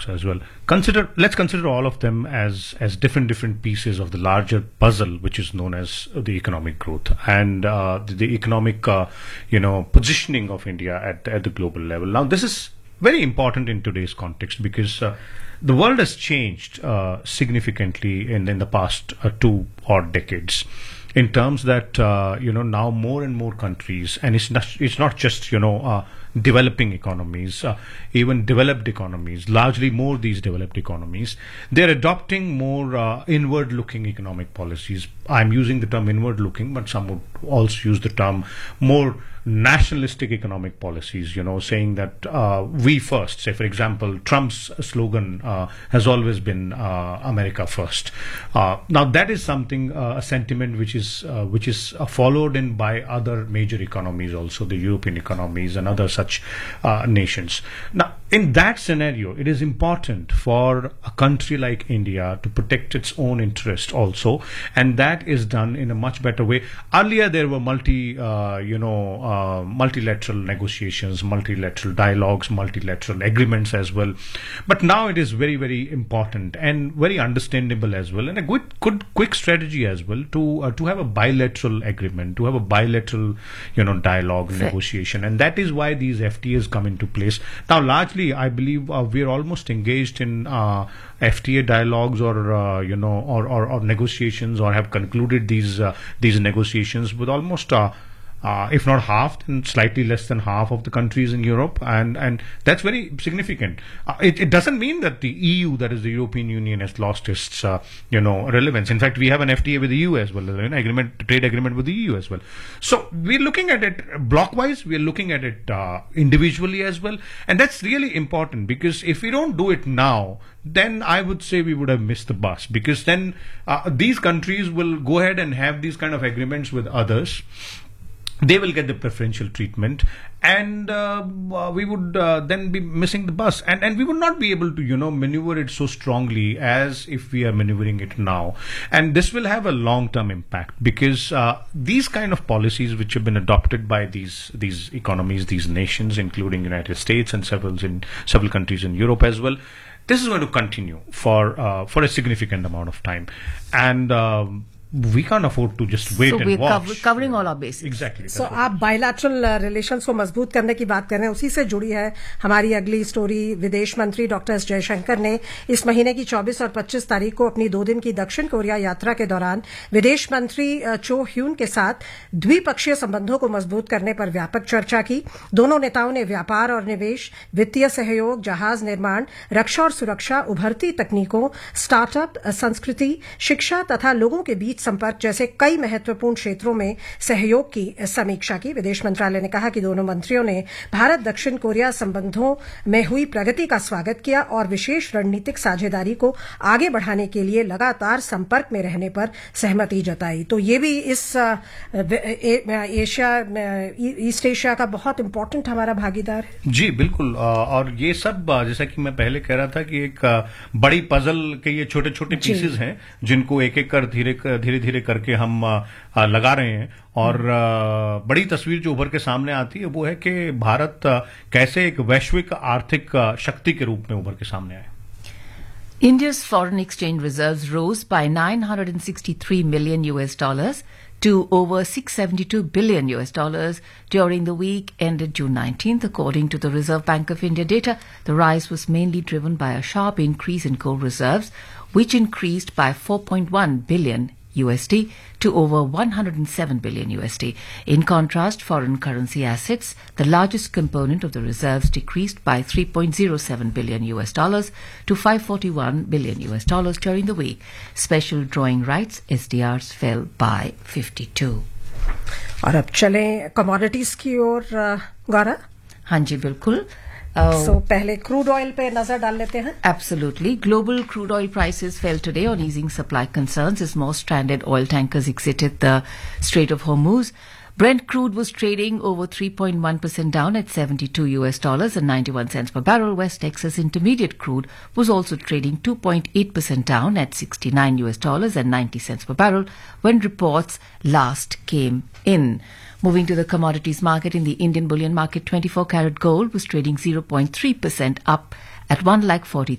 dialogues as well. Let's consider all of them as different pieces of the larger puzzle, which is known as the economic growth and the economic positioning of India at the global level. Now, this is very important in today's context because the world has changed significantly in the past 2 odd decades, in terms that now more and more countries, and it's not just developing economies, even developed economies, largely more these developed economies, they're adopting more inward-looking economic policies. I'm using the term inward-looking, but some would also use the term more nationalistic economic policies, saying that we first. Say, for example, Trump's slogan has always been America first. Now, that is something, a sentiment which is followed in by other major economies, also the European economies and other such nations. Now, in that scenario, it is important for a country like India to protect its own interest also, and that is done in a much better way. Earlier, there were multilateral negotiations, multilateral dialogues, multilateral agreements as well. But now it is very, very important and very understandable as well, and a quick strategy as well to have a bilateral agreement, to have a bilateral dialogue, negotiation, and that is why these FTAs come into place. Now, largely, I believe we are almost engaged in FTA dialogues or negotiations, or have concluded these negotiations with almost if not half, then slightly less than half of the countries in Europe, and that's very significant. It doesn't mean that the EU, that is the European Union, has lost its relevance. In fact, we have an FTA with the EU as well, trade agreement with the EU as well. So we're looking at it blockwise, we're looking at it individually as well, and that's really important, because if we don't do it now, then I would say we would have missed the bus, because then these countries will go ahead and have these kind of agreements with others. They will get the preferential treatment, and we would then be missing the bus, and we would not be able to maneuver it so strongly as if we are maneuvering it now. And this will have a long-term impact, because these kind of policies which have been adopted by these economies, these nations, including United States and several countries in Europe as well, this is going to continue for a significant amount of time, and we can't afford to just wait and watch. So we're covering all our bases. Exactly. So आप bilateral relations को मजबूत करने की बात कर रहे हैं, उसी से जुड़ी है हमारी अगली स्टोरी। विदेश मंत्री डॉक्टर एस जयशंकर ने इस महीने की 24 और 25 तारीख को अपनी 2 दिन की दक्षिण कोरिया यात्रा के दौरान विदेश मंत्री चो ह्यून के साथ द्विपक्षीय संबंधों को मजबूत करने पर व्यापक चर्चा की। दोनों नेताओं ने व्यापार और निवेश, वित्तीय सहयोग, जहाज निर्माण, रक्षा और सुरक्षा, उभरती तकनीकों, स्टार्टअप, संस्कृति, शिक्षा तथा लोगों के बीच संपर्क जैसे कई महत्वपूर्ण क्षेत्रों में सहयोग की समीक्षा की। विदेश मंत्रालय ने कहा कि दोनों मंत्रियों ने भारत दक्षिण कोरिया संबंधों में हुई प्रगति का स्वागत किया और विशेष रणनीतिक साझेदारी को आगे बढ़ाने के लिए लगातार संपर्क में रहने पर सहमति जताई। तो ये भी इस ईस्ट एशिया का बहुत इंपॉर्टेंट हमारा भागीदार है। जी बिल्कुल, और ये सब जैसा कि मैं पहले कह रहा था कि एक बड़ी पजल के ये छोटे छोटे पीसेस हैं, जिनको एक एक कर धीरे धीरे करके हम लगा रहे हैं, और बड़ी तस्वीर जो उभर के सामने आती है वो है कि भारत कैसे एक वैश्विक आर्थिक शक्ति के रूप में उभर के सामने आए। India's foreign exchange reserves rose by $963 million to over $672 billion during the week ended June 19th, according to the Reserve Bank of India data. The rise was mainly driven by a sharp increase in gold reserves, which increased by $4.1 billion to over $107 billion. In contrast, foreign currency assets, the largest component of the reserves, decreased by $3.07 billion to $541 billion during the week. Special drawing rights, SDRs, fell by 52. और अब चलें commodities की ओर गौरा। हाँ जी बिल्कुल। So पहले crude oil पे नजर डाल लेते हैं। Absolutely. Global crude oil prices fell today on easing supply concerns as more stranded oil tankers exited the Strait of Hormuz. Brent crude was trading over 3.1% down at $72 and 91 cents per barrel. West Texas Intermediate crude was also trading 2.8% down at $69 and 90 cents per barrel when reports last came in. Moving to the commodities market, in the Indian bullion market, 24-karat gold was trading 0.3% up at